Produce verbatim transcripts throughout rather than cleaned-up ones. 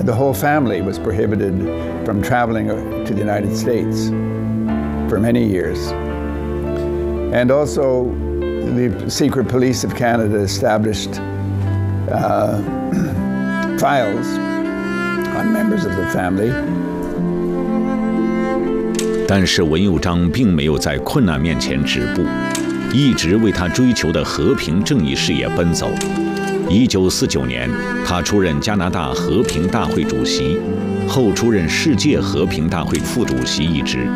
the whole family was prohibited from traveling to the United States for many years. And also, the secret police of Canada established uh, files on members of the family. 但是文佑章并没有在困难面前止步，一直为他追求的和平正义事业奔走。一九四九年，他出任加拿大和平大会主席，后出任世界和平大会副主席一职。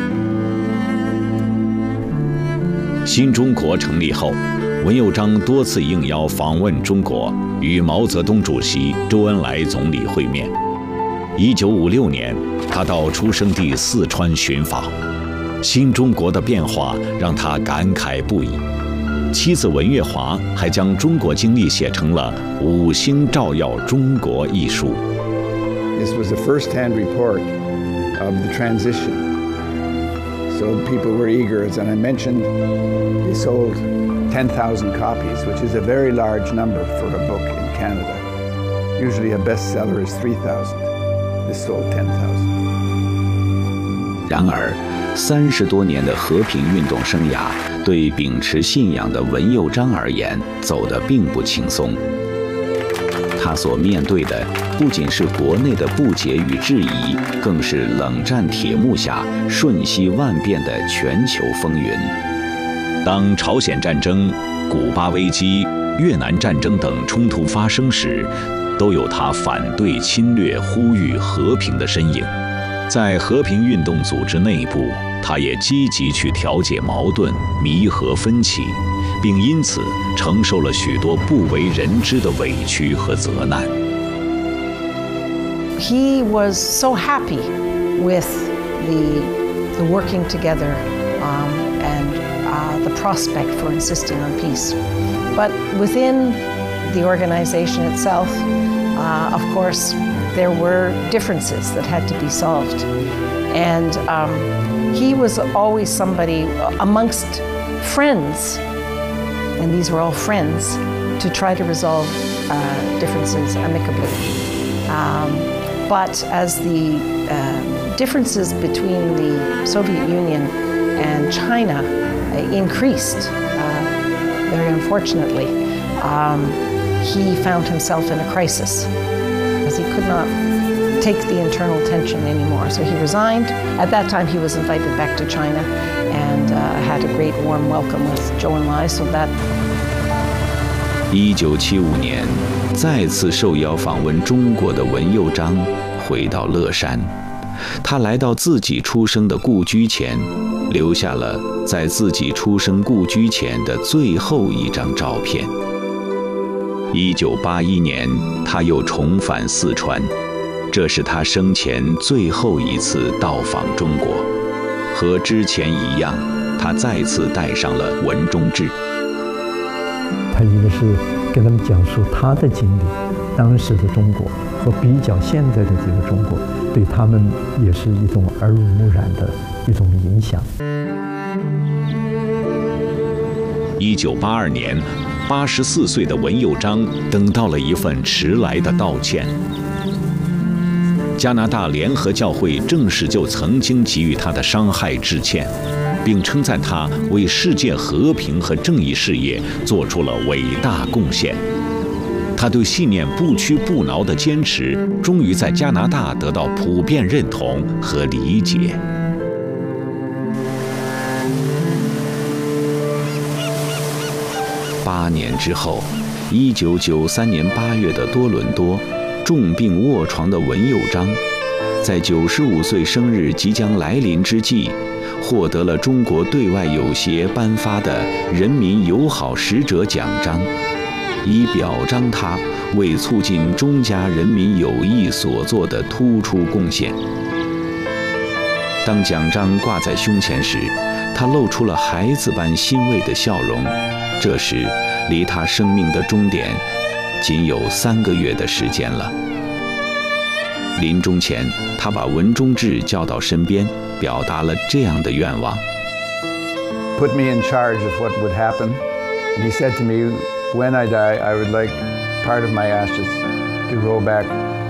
新中国成立后，文佑章多次应邀访问中国，与毛泽东主席、周恩来总理会面。一九五六年，他到出生地四川寻访，新中国的变化让他感慨不已。妻子文月华还将中国经历写成了《五星照耀中国》一书。 This was a first-hand report of the transition. So people were eager, as I mentioned, they sold ten thousand copies, which is a very large number for a book in Canada. Usually a bestseller is three thousand. This sold ten thousand. 然而，三十多年的和平运动生涯，对秉持信仰的文佑章而言，走得并不轻松。他所面对的不仅是国内的不解与质疑，更是冷战铁幕下瞬息万变的全球风云。当朝鲜战争、古巴危机、越南战争等冲突发生时，都有他反对侵略、呼吁和平的身影。在和平运动组织内部，他也积极去调解矛盾、弥合分歧，并因此承受了许多不为人知的委屈和责难。 He was so happy with the the working together um, and uh, the prospect for insisting on peace, but within the organization itself, uh, of course, there were differences that had to be solved, and um, he was always somebody amongst friends, and these were all friends, to try to resolve uh, differences amicably. Um, but as the uh, differences between the Soviet Union and China uh, increased, uh, very unfortunately, um, he found himself in a crisis, because he could not take the internal tension anymore. So he resigned. At that time, he was invited back to China and uh, had a great warm welcome with Zhou Enlai. So that. 一九七五年，再次受邀访问中国的文佑章回到乐山，他来到自己出生的故居前，留下了在自己出生故居前的最后一张照片。一九八一年，他又重返四川，这是他生前最后一次到访中国。和之前一样，他再次带上了文中志。 他一个是跟他们讲述他的经历，当时的中国和比较现在的这个中国，对他们也是一种耳濡目染的一种影响。 一九八二年，八十四岁的文佑章等到了一份迟来的道歉。加拿大联合教会正式就曾经给予他的伤害致歉，并称赞他为世界和平和正义事业做出了伟大贡献。他对信念不屈不挠的坚持，终于在加拿大得到普遍认同和理解。 八年之后，一九九三年八月的多伦多，重病卧床的文佑章，在九十五岁生日即将来临之际，获得了中国对外友协颁发的人民友好使者奖章，以表彰他为促进中加人民友谊所做的突出贡献。当奖章挂在胸前时，他露出了孩子般欣慰的笑容。这时，离他生命的终点仅有三个月的时间了。临终前，他把文中志叫到身边，表达了这样的愿望 ：Put me in charge of what would happen. And he said to me, when I die, I would like part of my ashes to go back